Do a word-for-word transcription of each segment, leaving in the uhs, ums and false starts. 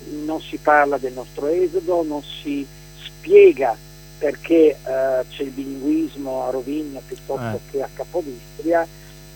non si parla del nostro esodo, non si spiega perché eh, c'è il bilinguismo a Rovigna piuttosto Eh. che a Capodistria,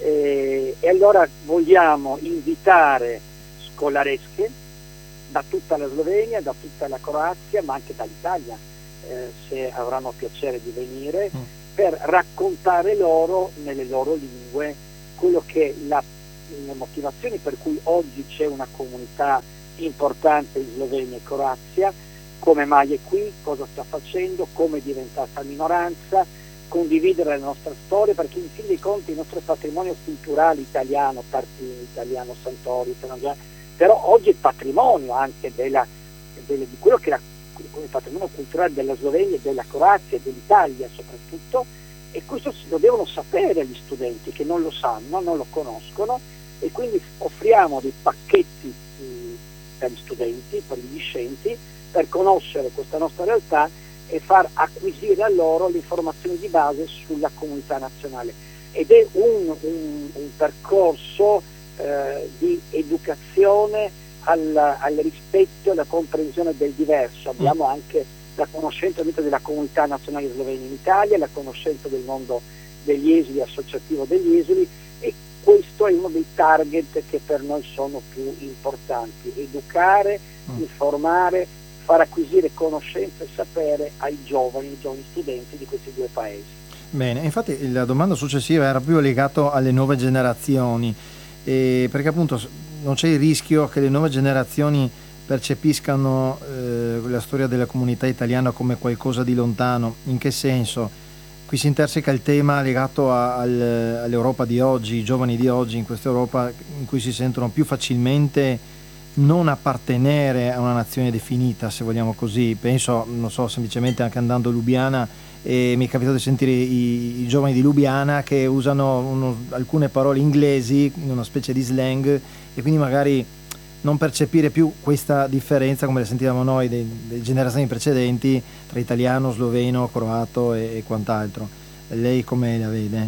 eh, e allora vogliamo invitare scolaresche da tutta la Slovenia, da tutta la Croazia, ma anche dall'Italia, eh, se avranno piacere di venire, Mm. per raccontare loro nelle loro lingue quello che la, le motivazioni per cui oggi c'è una comunità importante in Slovenia e Croazia, come mai è qui, cosa sta facendo, come è diventata minoranza, condividere la nostra storia, perché in fin dei conti il nostro patrimonio culturale italiano, Tartini, italiano, Santori, italiano, però oggi è patrimonio anche della, delle, di quello che è la, il patrimonio culturale della Slovenia, della Croazia e dell'Italia soprattutto, e questo lo devono sapere gli studenti che non lo sanno, non lo conoscono, e quindi offriamo dei pacchetti mh, per gli studenti, per gli discenti, per conoscere questa nostra realtà e far acquisire a loro le informazioni di base sulla comunità nazionale. Ed è un, un, un percorso eh, di educazione al, al rispetto e alla comprensione del diverso. Abbiamo anche la conoscenza della comunità nazionale slovena in Italia, la conoscenza del mondo degli esuli, associativo degli esuli, e questo è uno dei target che per noi sono più importanti: educare, Mm. informare, far acquisire conoscenza e sapere ai giovani, ai giovani studenti di questi due paesi. Bene, infatti la domanda successiva era più legata alle nuove generazioni, eh, perché appunto s- non c'è il rischio che le nuove generazioni percepiscano eh, la storia della comunità italiana come qualcosa di lontano. In che senso? Qui si interseca il tema legato a- al- all'Europa di oggi, i giovani di oggi in questa Europa in cui si sentono più facilmente non appartenere a una nazione definita, se vogliamo così. Penso, non so, semplicemente anche andando a Lubiana, e mi è capitato di sentire i, i giovani di Lubiana che usano uno, alcune parole inglesi in una specie di slang, e quindi magari non percepire più questa differenza come la sentivamo noi delle generazioni precedenti tra italiano, sloveno, croato e, e quant'altro. Lei come la vede?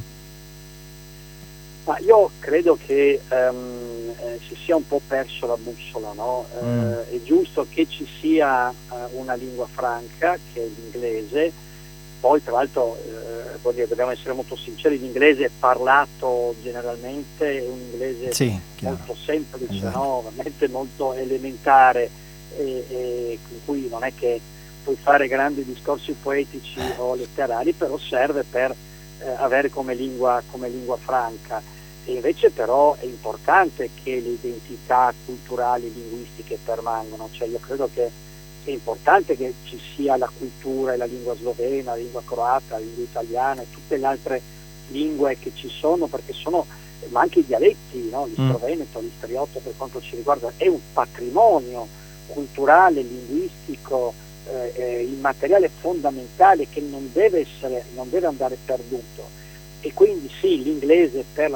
Ma io credo che ehm, eh, si sia un po' perso la bussola, no? Eh, Mm. è giusto che ci sia eh, una lingua franca, che è l'inglese. Poi tra l'altro eh, vuol dire, dobbiamo essere molto sinceri, l'inglese parlato generalmente è un inglese Sì, chiaro. molto semplice, Esatto. no? Veramente molto elementare, e, e con cui non è che puoi fare grandi discorsi poetici o letterari, però serve per eh, avere come lingua, come lingua franca. E invece però è importante che le identità culturali e linguistiche permangano, cioè io credo che è importante che ci sia la cultura e la lingua slovena, la lingua croata, la lingua italiana e tutte le altre lingue che ci sono, perché sono, ma anche i dialetti, no? L'istroveneto, mm. l'istriotto, per quanto ci riguarda, è un patrimonio culturale, linguistico, eh, eh, immateriale fondamentale che non deve essere, non deve andare perduto. E quindi sì, l'inglese per